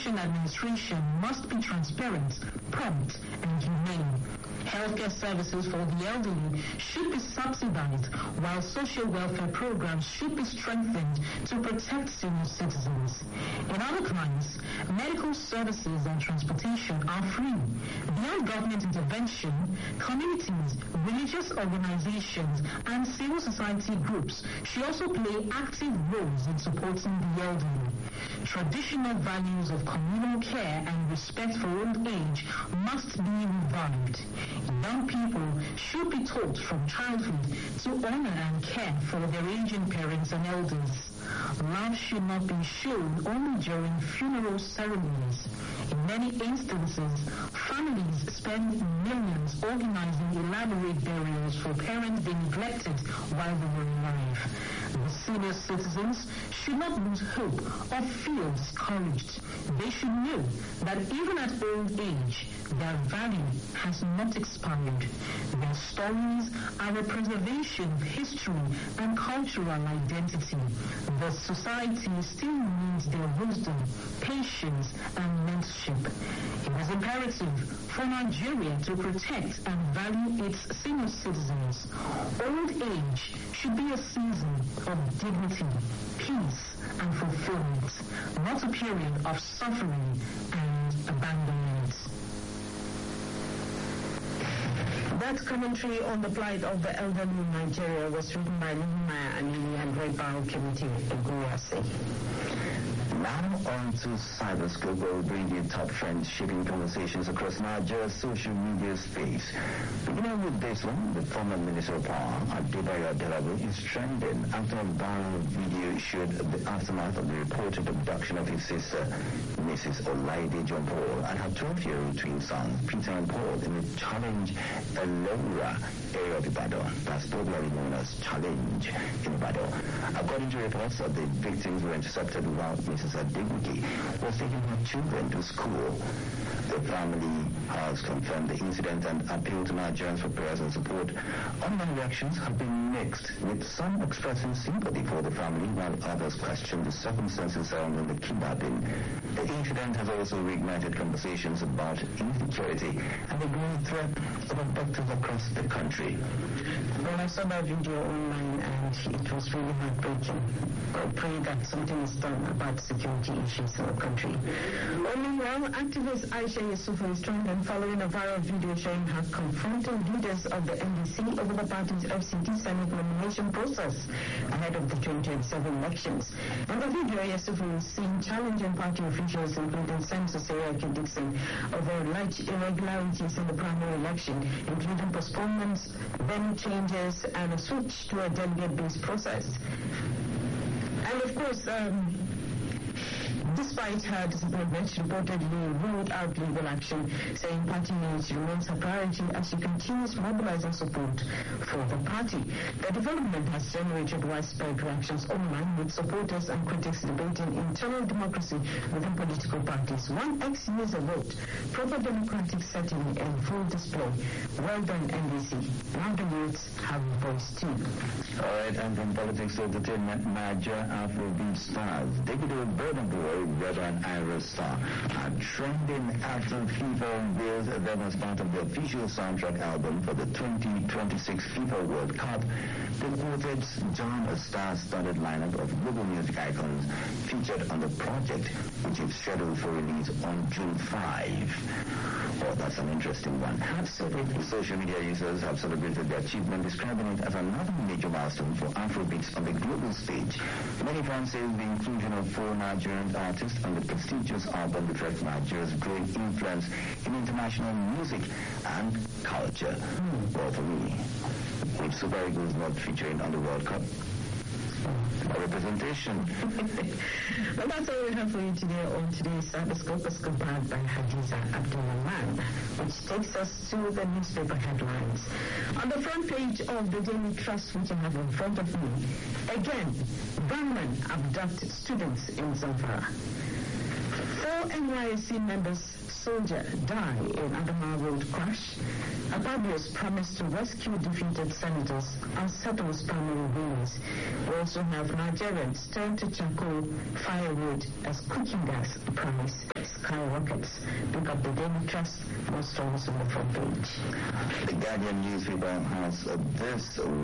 Education administration must be transparent, prompt, and humane. Healthcare services for the elderly should be subsidized, while social welfare programs should be strengthened to protect senior citizens. In other climes, medical services and transportation are free. Beyond government intervention, communities, religious organizations, and civil society groups should also play active roles in supporting the elderly. Traditional values of communal care and respect for old age must be revived. Young people should be taught from childhood to honor and care for their aging parents and elders. Love should not be shown only during funeral ceremonies. In many instances, families spend millions organizing elaborate burials for parents they neglected while they were alive. The senior citizens should not lose hope or feel discouraged. They should know that even at old age, their value has not expired. Their stories are a preservation of history and cultural identity. The society still needs their wisdom, patience, and mentorship. It is imperative for Nigeria to protect and value its senior citizens. Old age should be a season of dignity, peace, and fulfillment, not a period of suffering and abandonment. That commentary on the plight of the elderly in Nigeria was written by Nehemiah Anini and read by Okemiti Eguwase. Now on to Cyberscope, where we bring you top trends shaping conversations across Nigeria's social media space. Beginning with this one, the former Minister of Power, Adebayo Adelabu, is trending after a viral video showed the aftermath of the reported abduction of his sister, Mrs. Olaide John Paul, and her 12-year-old twin sons, Peter and Paul, in the Challenge Elora area of Ibadan. That's popularly known as Challenge in Ibadan. According to reports, the victims were intercepted while Mrs. Adebuki was taking her children to school. The family has confirmed the incident and appealed to Nigerians for prayers and support. Online reactions have been mixed, with some expressing sympathy for the family, while others question the circumstances surrounding the kidnapping. The incident has also reignited conversations about insecurity and the growing threat of abductors across the country. Well, I saw that video online and it was really heartbreaking. I pray that something is done about security issues in the country. Only while activist Aisha Yusufu is trending following a viral video showing her confronting leaders of the NDC over the party's FCT Senate nomination process ahead of the 2027 elections. In the video, Yusufu is seen challenging party officials, including Senator Seriake Dixon, over alleged irregularities in the primary election, including postponements, venue changes, and a switch to a delegate-based process. And of course, despite her disappointment, she reportedly ruled out legal action, saying party unity remains her priority as she continues mobilizing support for the party. The development has generated widespread reactions online, with supporters and critics debating internal democracy within political parties. One ex-user wrote, "Proper democratic setting in full display. Well done, NDC. Now the youths have a voice too." All right, and from politics to entertainment, Nigeria Afrobeat stars Davido, Burna Boy, Reverend Ira Star are trending after FIFA unveils them as part of the official soundtrack album for the 2026 FIFA World Cup. The quartet's join a star-studded lineup of global music icons featured on the project, which is scheduled for release on June 5. Well, that's an interesting one. Absolutely. Social media users have celebrated the achievement, describing it as another major milestone for Afrobeats on the global stage. Many fans say the inclusion of 4 Nigerian artists on the prestigious album reflects Nigeria's growing influence in international music and culture. Well, for me, with Super Eagles not featuring on the World Cup, a representation. Well, that's all we have for you today on today's Cyberscope, as compiled by Hadiza Abdulrahman, which takes us to the newspaper headlines. On the front page of the Daily Trust, which I have in front of me, again, gunmen abduct students in Zamfara. 4 NYSC members soldier die in Adama Road crash. Akpabio's promise to rescue defeated senators unsettles primary rulers. We also have Nigerians turn to charcoal firewood as cooking gas promise federal rockets. Pick up the Daily Trust, more stories on the front page. The Guardian newspaper has this